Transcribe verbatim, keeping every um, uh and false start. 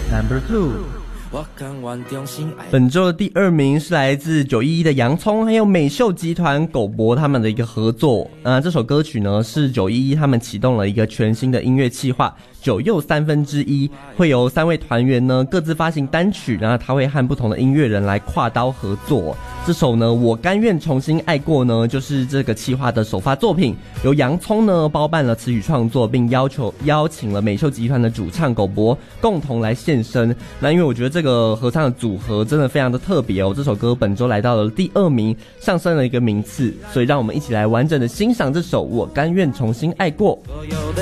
Number two。本周的第二名是来自九一一的洋葱还有美秀集团狗博他们的一个合作。呃，这首歌曲呢是九一一他们启动了一个全新的音乐企划，九又三分之一，会由三位团员呢各自发行单曲，然后他会和不同的音乐人来跨刀合作。这首呢我甘愿重新爱过呢，就是这个企划的首发作品，由洋葱呢包办了词曲创作，并要求邀请了美秀集团的主唱狗博共同来现身。那因为我觉得这个合唱的组合真的非常的特别哦，这首歌本周来到了第二名，上升了一个名次，所以让我们一起来完整的欣赏这首我甘愿重新爱过。